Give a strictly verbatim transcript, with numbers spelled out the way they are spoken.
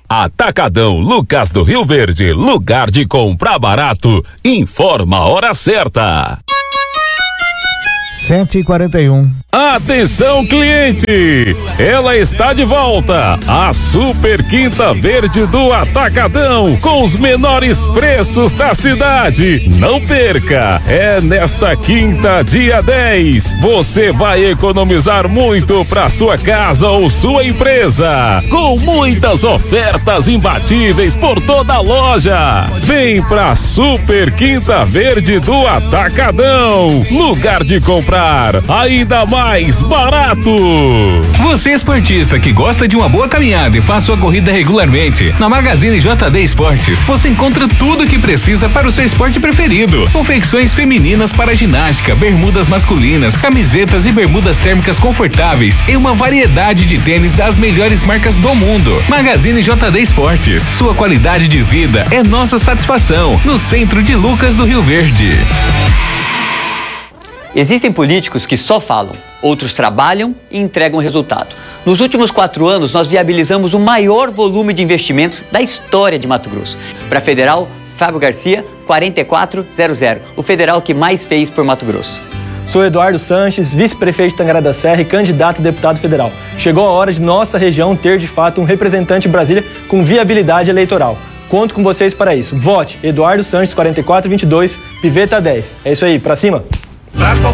Atacadão Lucas do Rio Verde, lugar de comprar barato. Informa a hora certa. sete e quarenta e um. Atenção, cliente! Ela está de volta! A Super Quinta Verde do Atacadão, com os menores preços da cidade. Não perca! É nesta quinta, dia dez. Você vai economizar muito para sua casa ou sua empresa, com muitas ofertas imbatíveis por toda a loja. Vem pra Super Quinta Verde do Atacadão, lugar de comprar ainda mais barato. Você esportista que gosta de uma boa caminhada e faz sua corrida regularmente, na Magazine J D Esportes você encontra tudo o que precisa para o seu esporte preferido. Confecções femininas para ginástica, bermudas masculinas, camisetas e bermudas térmicas confortáveis e uma variedade de tênis das melhores marcas do mundo. Magazine J D Esportes, sua qualidade de vida é nossa satisfação, no centro de Lucas do Rio Verde. Existem políticos que só falam, outros trabalham e entregam resultado. Nos últimos quatro anos, nós viabilizamos o maior volume de investimentos da história de Mato Grosso. Para a Federal, Fábio Garcia, quarenta e quatro zero zero, o federal que mais fez por Mato Grosso. Sou Eduardo Sanches, vice-prefeito de Tangará da Serra e candidato a deputado federal. Chegou a hora de nossa região ter, de fato, um representante em Brasília com viabilidade eleitoral. Conto com vocês para isso. Vote Eduardo Sanches, quarenta e quatro vinte e dois, Piveta dez. É isso aí, pra cima! Pra